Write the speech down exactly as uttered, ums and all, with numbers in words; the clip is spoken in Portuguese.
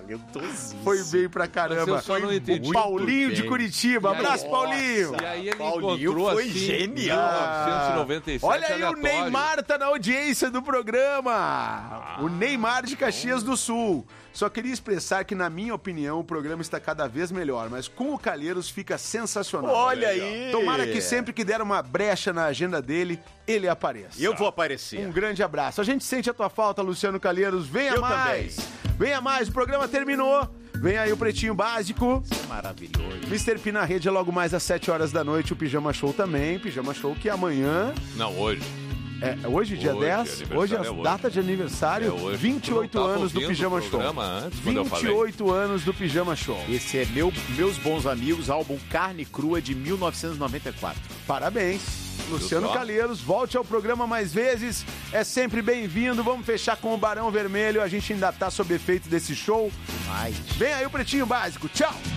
Talentosíssimo. Foi bem pra caramba. Eu só não entendi. O Paulinho de Bem. Curitiba. E aí, Abraço, nossa. Paulinho. E aí ele Paulinho encontrou foi assim, genial. mil novecentos e noventa e sete, Olha aí, aleatório. o Neymar tá na audiência do programa. Ah, o Neymar de Caxias do Sul. Só queria expressar que, na minha opinião, o programa está cada vez melhor, mas com o Calheiros fica sensacional. Olha aí. Tomara que sempre que der uma brecha na agenda dele, ele apareça. Eu vou aparecer. Um grande abraço. A gente sente a tua falta, Luciano Calheiros. Venha Eu mais. Venha mais, o programa terminou. Vem aí o Pretinho Básico. Isso é maravilhoso. mister P na rede é logo mais às sete horas da noite. O Pijama Show também. Pijama Show que amanhã... Não, hoje. É hoje, dia Hoje, dez? aniversário Hoje é a é hoje. data de aniversário. É hoje. vinte e oito Tu não tava anos do ouvindo Pijama o Show. programa antes, quando eu falei? vinte e oito anos do Pijama Show. Esse é meu, Meus Bons Amigos, álbum Carne Crua de mil novecentos e noventa e quatro. Parabéns. Luciano só? Calheiros, volte ao programa mais vezes. É sempre bem-vindo. Vamos fechar com o Barão Vermelho. A gente ainda tá sob efeito desse show. Mas... Vem aí o Pretinho Básico. Tchau.